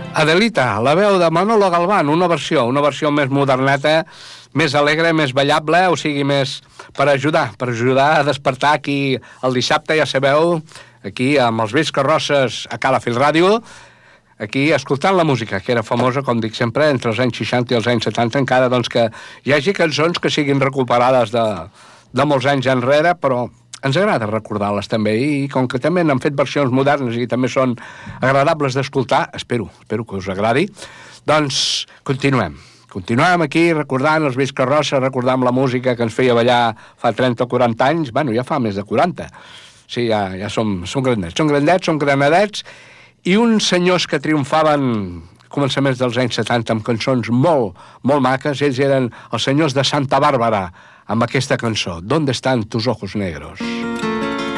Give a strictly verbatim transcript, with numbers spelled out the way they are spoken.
Adelita, la veu de Manolo Galván, una versió, una versió més moderneta, més alegre, més ballable, o sigui, més per ajudar, per ajudar a despertar aquí el dissabte, ja sabeu, aquí amb els vells carrosses a Calafell Ràdio, aquí escoltant la música, que era famosa, com dic sempre, entre els anys seixanta i els anys setanta, encara doncs que hi hagi cançons que siguin recuperades de, de molts anys enrere, però ens agrada recordar-les també, i com que també n'han fet versions modernes i també són agradables d'escoltar, espero, espero que us agradi, doncs continuem. Continuem aquí recordant els vells carrosses, recordant la música que ens feia ballar fa trenta o quaranta anys, bueno, ja fa més de quaranta. Sí, ja, ja som, som grandets, som grandets, som granadets, i uns senyors que triomfaven començaments dels anys setanta amb cançons molt, molt maques, ells eren els senyors de Santa Bàrbara, amb aquesta cançó, ¿Dónde están tus ojos negros?